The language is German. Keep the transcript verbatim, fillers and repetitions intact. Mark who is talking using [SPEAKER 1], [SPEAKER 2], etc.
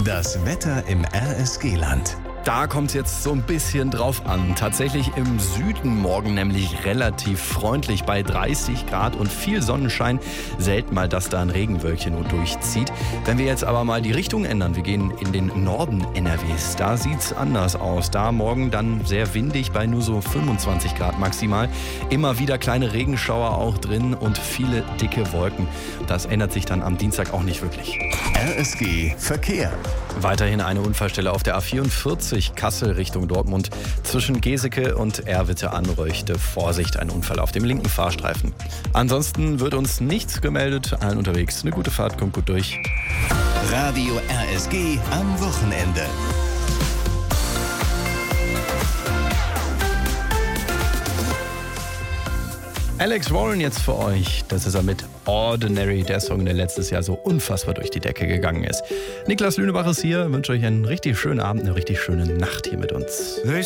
[SPEAKER 1] Das Wetter im R S G-Land.
[SPEAKER 2] Da kommt es jetzt so ein bisschen drauf an. Tatsächlich im Süden morgen nämlich relativ freundlich bei dreißig Grad und viel Sonnenschein. Selten mal, dass da ein Regenwölkchen nur durchzieht. Wenn wir jetzt aber mal die Richtung ändern, wir gehen in den Norden N R Ws, da sieht es anders aus. Da morgen dann sehr windig bei nur so fünfundzwanzig Grad maximal. Immer wieder kleine Regenschauer auch drin und viele dicke Wolken. Das ändert sich dann am Dienstag auch nicht wirklich.
[SPEAKER 1] R S G Verkehr.
[SPEAKER 2] Weiterhin eine Unfallstelle auf der A vierundvierzig Kassel Richtung Dortmund. Zwischen Geseke und Erwitte-Anreuchte. Vorsicht, ein Unfall auf dem linken Fahrstreifen. Ansonsten wird uns nichts gemeldet. Allen unterwegs eine gute Fahrt, kommt gut durch.
[SPEAKER 1] Radio R S G am Wochenende.
[SPEAKER 2] Alex Warren jetzt für euch. Das ist er mit Ordinary, der Song, der letztes Jahr so unfassbar durch die Decke gegangen ist. Niklas Lünebach ist hier, wünsche euch einen richtig schönen Abend, eine richtig schöne Nacht hier mit uns.